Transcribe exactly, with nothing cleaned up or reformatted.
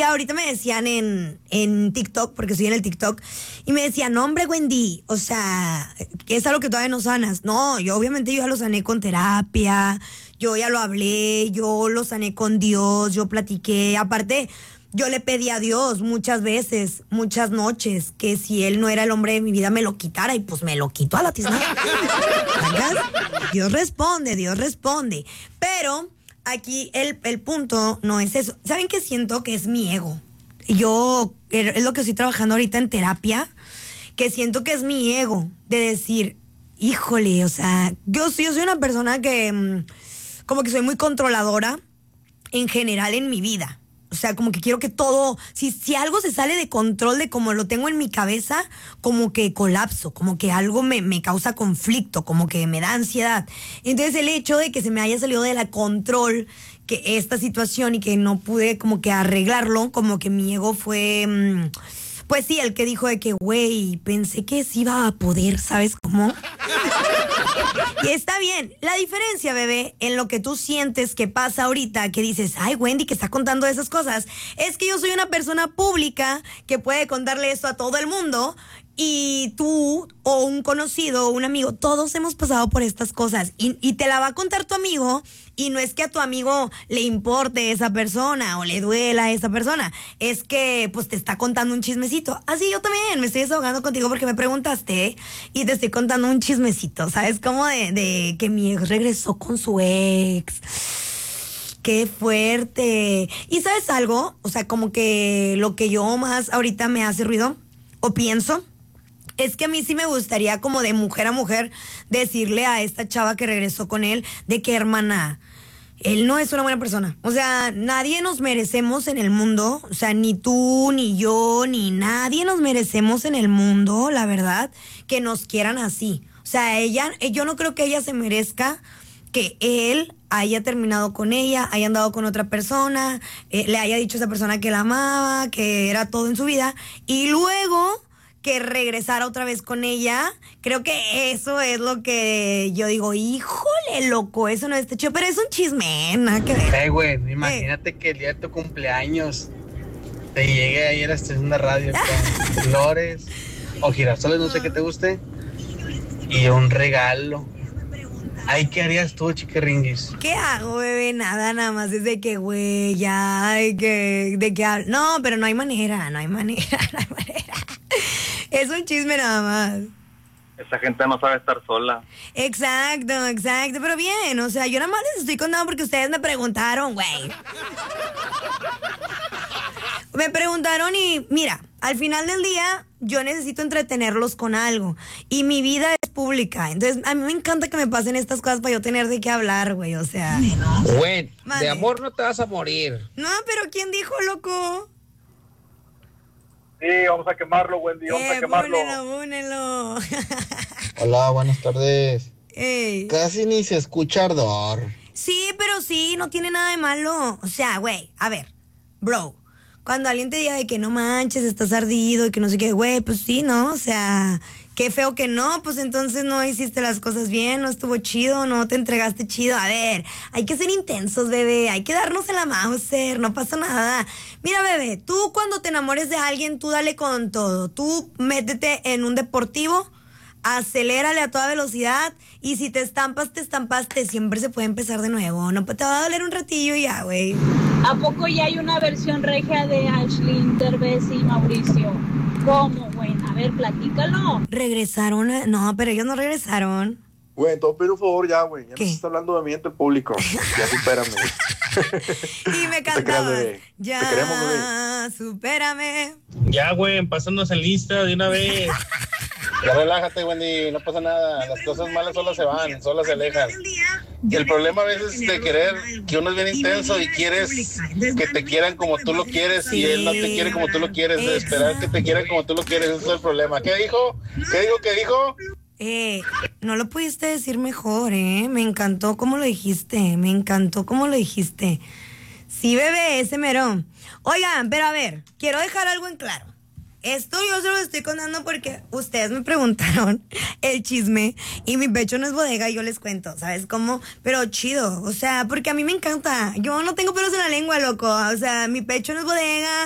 sea, ahorita me decían en, en TikTok, porque estoy en el TikTok, y me decían, no, hombre, Wendy, o sea, que es algo que todavía no sanas. No, yo obviamente yo ya lo sané con terapia, yo ya lo hablé, yo lo sané con Dios, yo platiqué. Aparte, yo le pedí a Dios muchas veces, muchas noches, que si él no era el hombre de mi vida, me lo quitara, y pues me lo quitó a la tiznada. Dios responde, Dios responde. Pero aquí el, el punto no es eso. ¿Saben qué siento? Que es mi ego. Yo, es lo que estoy trabajando ahorita en terapia, que siento que es mi ego de decir, híjole, o sea, yo, yo soy una persona que mmm, como que soy muy controladora en general en mi vida. O sea, como que quiero que todo, si, si algo se sale de control de como lo tengo en mi cabeza, como que colapso, como que algo me, me causa conflicto, como que me da ansiedad. Entonces el hecho de que se me haya salido de la control que esta situación y que no pude como que arreglarlo, como que mi ego fue, mmm, pues sí, el que dijo de que, güey, pensé que sí iba a poder, ¿sabes cómo? Y está bien. La diferencia, bebé, en lo que tú sientes que pasa ahorita, que dices, ay, Wendy, que está contando esas cosas, es que yo soy una persona pública que puede contarle esto a todo el mundo. Y tú o un conocido o un amigo, todos hemos pasado por estas cosas y, y te la va a contar tu amigo, y no es que a tu amigo le importe esa persona o le duela a esa persona, es que pues te está contando un chismecito. Así yo también me estoy desahogando contigo porque me preguntaste y te estoy contando un chismecito, ¿sabes? Como de, de que mi ex regresó con su ex. ¡Qué fuerte! ¿Y sabes algo? O sea, como que lo que yo más ahorita me hace ruido o pienso es que a mí sí me gustaría, como de mujer a mujer, decirle a esta chava que regresó con él de que, hermana, él no es una buena persona. O sea, nadie nos merecemos en el mundo, o sea, ni tú, ni yo, ni nadie nos merecemos en el mundo, la verdad, que nos quieran así. O sea, ella, yo no creo que ella se merezca que él haya terminado con ella, haya andado con otra persona, eh, le haya dicho a esa persona que la amaba, que era todo en su vida, y luego que regresara otra vez con ella. Creo que eso es lo que yo digo, híjole, loco, eso no es chido, pero es un chisme, nada que ver. Hey, güey, imagínate que el día de tu cumpleaños te llegue ahí a la estación de radio con flores o girasoles, no sé qué te guste, y un regalo. Ay, ¿qué harías tú, chiquirringuis? ¿Qué hago, bebé? Nada, nada más es de que, güey, ya, de que, de que, no, pero no hay manera, no hay manera, no hay manera. Es un chisme nada más. Esa gente no sabe estar sola. Exacto, exacto, pero bien, o sea, yo nada más les estoy contando porque ustedes me preguntaron, güey. Me preguntaron y, mira, al final del día, yo necesito entretenerlos con algo. Y mi vida es pública. Entonces, a mí me encanta que me pasen estas cosas para yo tener de qué hablar, güey. O sea... Güey, de amor no te vas a morir. No, pero ¿quién dijo, loco? Sí, vamos a quemarlo, Wendy, vamos eh, a quemarlo. Púnelo, púnelo. Hola, buenas tardes. Ey. Casi ni se escucha ardor. Sí, pero sí, no tiene nada de malo. O sea, güey, a ver, bro, cuando alguien te diga de que no manches, estás ardido y que no sé qué, güey, pues sí, ¿no? O sea, qué feo que no, pues entonces no hiciste las cosas bien, no estuvo chido, no te entregaste chido. A ver, hay que ser intensos, bebé, hay que darnos en la Mauser, no pasa nada. Mira, bebé, tú cuando te enamores de alguien, tú dale con todo. Tú métete en un deportivo, acelérale a toda velocidad, y si te estampas, te estampaste, siempre se puede empezar de nuevo. No te va a doler un ratillo y ya, güey. ¿A poco ya hay una versión regia de Ashley, Derbez y Mauricio? ¿Cómo, güey? A ver, platícalo. ¿Regresaron? A... No, pero ellos no regresaron. Güey, te voy a pedir un favor ya, güey. Ya ¿Qué? no se está hablando de mí ante el público. Ya supérame. Y me cantaba. Ya, te queremos, bebé. Supérame. Ya, güey, pásanos el Insta de una vez. Ya relájate, Wendy, no pasa nada. Las cosas malas solo se van, solo se alejan. Y el problema a veces es de querer que uno es bien intenso y quieres que te quieran como tú lo quieres, y él no te quiere como tú lo quieres, de esperar que te quieran como tú lo quieres. Ese es el problema. ¿Qué dijo? ¿Qué dijo? ¿Qué dijo? Eh, no lo pudiste decir mejor, ¿eh? Me encantó cómo lo dijiste, me encantó cómo lo dijiste. Sí, bebé, ese mero. Oigan, pero a ver, quiero dejar algo en claro. Esto yo se lo estoy contando porque ustedes me preguntaron el chisme y mi pecho no es bodega y yo les cuento, ¿sabes cómo? Pero chido, o sea, porque a mí me encanta. Yo no tengo pelos en la lengua, loco. O sea, mi pecho no es bodega.